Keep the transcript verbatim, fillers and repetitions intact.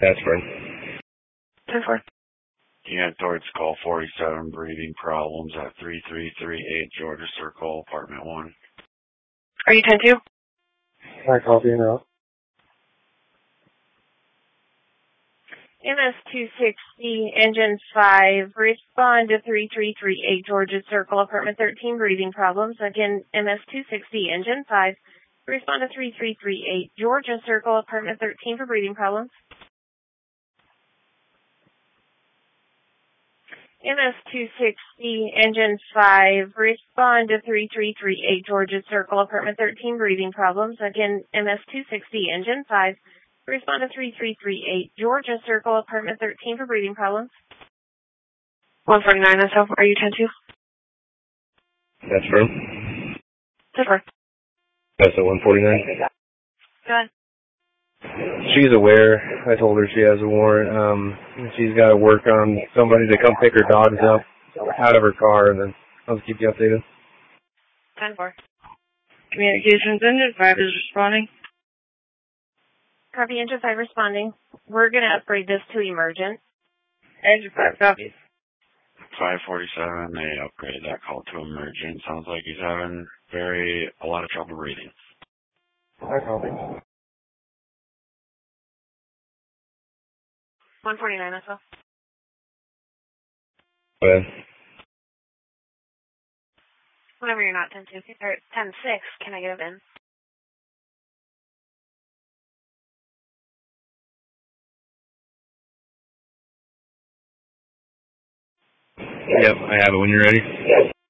That's fine. ten four. Yeah, towards call forty-seven, breathing problems at three three three eight Georgia Circle, apartment one. Are you ten two? Hi, copy and route. M S two sixty, engine five, respond to three three three eight Georgia Circle, apartment thirteen, breathing problems. Again, M S two sixty, engine five, respond to three three three eight Georgia Circle, apartment thirteen for breathing problems. M S two sixty, engine five, respond to three three three eight Georgia Circle, apartment thirteen, breathing problems. Again, M S two sixty, engine five, respond to three three three eight Georgia Circle, apartment thirteen for breathing problems. one forty-nine, that's how. Are you ten two? That's firm. ten four. That's at one forty-nine. Go ahead. She's aware. I told her she has a warrant. Um, she's got to work on somebody to come pick her dogs up out of her car, and then I'll just keep you updated. ten four. Communications engine five is responding. Copy, engine five responding. We're going to upgrade this to emergent. Engine five copies. five forty-seven, they upgraded that call to emergent. Sounds like he's having very, a lot of trouble breathing. Hi, copy. one forty-nine, that's all. Go ahead. Whenever you're not ten two, or ten six, can I get a V I N? Yep, I have it when you're ready.